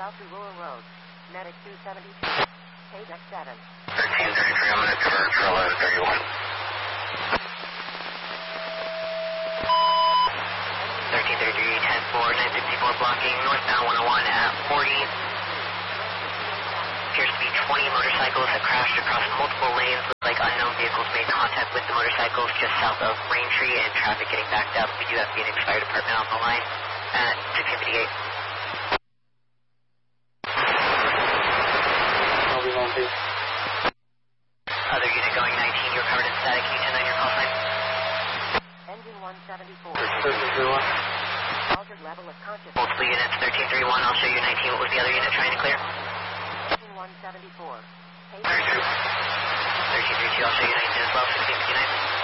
south to Rural Road. Medic 272. Page X7. 1333, I'm going to convert for 1131. 1333, 10-4, 964 blocking, northbound 101 at 40. Appears to be 20 motorcycles that crashed across multiple lanes. Looks like unknown vehicles made contact with the motorcycles just south of Raintree and traffic getting backed up. We do have Phoenix Fire Department on the line at 658. Other unit going 19, you're covered in static. Can you 10-9 your call sign? Engine 174. 1331. Altered level of consciousness. Multiple units, 1331. I'll show you 19. What was the other unit trying to clear? Engine 174. Page 1332, I'll show you 19 as well, 1659.